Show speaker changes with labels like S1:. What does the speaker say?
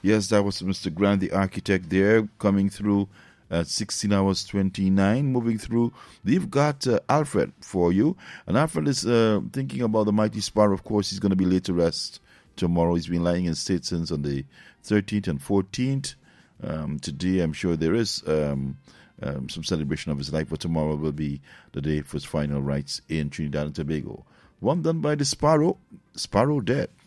S1: Yes, that was Mr. Grant, the architect there, coming through at 16 hours 29. Moving through, we've got Alfred for you. And Alfred is thinking about the mighty Sparrow. Of course, he's going to be laid to rest tomorrow. He's been lying in state since on the 13th and 14th. Today, I'm sure there is some celebration of his life, but tomorrow will be the day for his final rites in Trinidad and Tobago. One done by the Sparrow, Sparrow Dead.